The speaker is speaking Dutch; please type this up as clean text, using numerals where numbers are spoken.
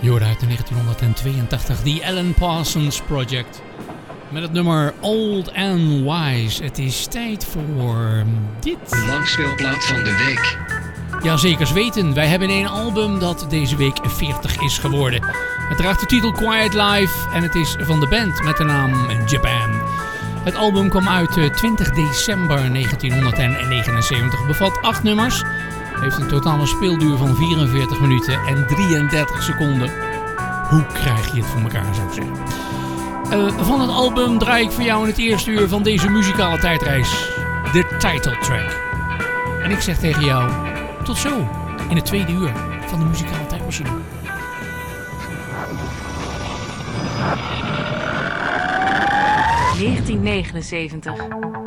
Je hoorde uit 1982 The Alan Parsons Project. Met het nummer Old and Wise. Het is tijd voor dit. De langspeelplaat van de week. Ja, zekers weten. Wij hebben een album dat deze week 40 is geworden. Het draagt de titel Quiet Life en het is van de band met de naam Japan. Het album kwam uit 20 december 1979. Bevat 8 nummers. Heeft een totale speelduur van 44 minuten en 33 seconden. Hoe krijg je het voor elkaar, zou ik zeggen. Van het album draai ik voor jou in het eerste uur van deze muzikale tijdreis de title track. En ik zeg tegen jou, tot zo in het tweede uur van de muzikale tijdmachine. ...1979.